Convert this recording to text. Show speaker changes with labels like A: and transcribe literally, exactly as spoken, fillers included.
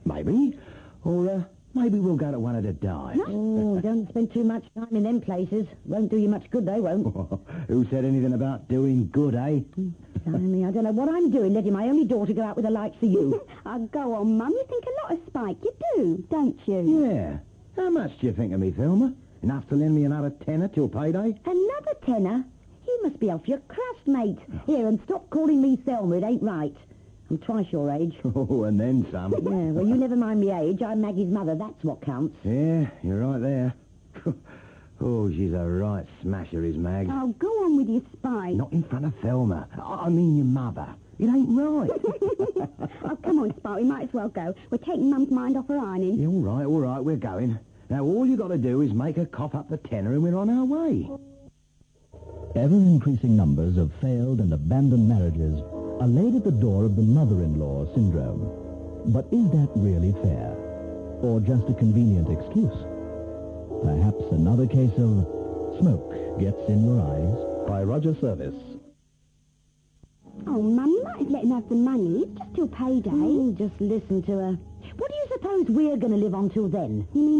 A: Maybe. Or, uh, maybe we'll go to one of the dives.
B: Oh, don't spend too much time in them places. Won't do you much good, they won't.
A: Who said anything about doing good, eh?
B: I mean, I don't know what I'm doing, letting my only daughter go out with the likes of you.
C: Oh, go on, Mum. You think a lot of Spike. You do, don't you?
A: Yeah. How much do you think of me, Thelma? Enough to lend me another tenner till payday?
B: Another tenner? You must be off your crust, mate. Here, and stop calling me Thelma. It ain't right. I'm twice your age.
A: Oh, and then some.
B: Yeah, well, you never mind me age. I'm Maggie's mother. That's what counts.
A: Yeah, you're right there. Oh, she's a right smasher, is Mag.
C: Oh, go on with your Spike.
A: Not in front of Thelma. I I mean your mother. It ain't right.
C: Oh, come on, Spike. We might as well go. We're taking Mum's mind off her ironing.
A: Yeah, all right, all right, we're going. Now, all you got to do is make her cough up the tenner and we're on our way.
D: Ever-increasing numbers of failed and abandoned marriages are laid at the door of the mother-in-law syndrome. But is that really fair? Or just a convenient excuse? Perhaps another case of smoke gets in your eyes? By Roger Service.
C: Oh, Mum, you might as let him have the money. It's just till payday.
B: Oh, just listen to her. What do you suppose we're going to live on till then?
C: You mean